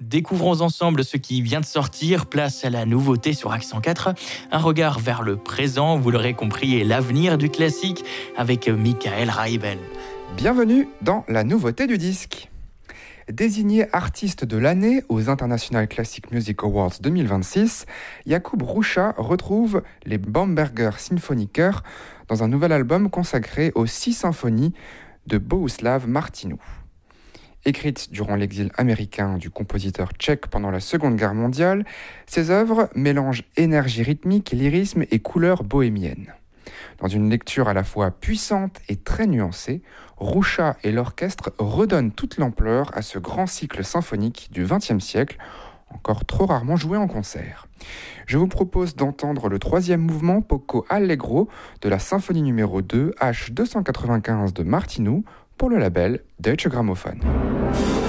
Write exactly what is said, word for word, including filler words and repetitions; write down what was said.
Découvrons ensemble ce qui vient de sortir, place à la nouveauté sur Accent quatre. Un regard vers le présent, vous l'aurez compris, et l'avenir du classique avec Michael Raibel. Bienvenue dans la nouveauté du disque. Désigné artiste de l'année aux International Classic Music Awards deux mille vingt-six, Jakub Hrusa retrouve les Bamberger Symphoniker dans un nouvel album consacré aux six symphonies de Bohuslav Martinu. Écrites durant l'exil américain du compositeur tchèque pendant la Seconde Guerre mondiale, ces œuvres mélangent énergie rythmique, lyrisme et couleurs bohémiennes. Dans une lecture à la fois puissante et très nuancée, Hrusa et l'orchestre redonnent toute l'ampleur à ce grand cycle symphonique du vingtième siècle, encore trop rarement joué en concert. Je vous propose d'entendre le troisième mouvement Poco Allegro de la symphonie numéro deux H deux cent quatre-vingt-quinze de Martinu pour le label Deutsche Grammophon.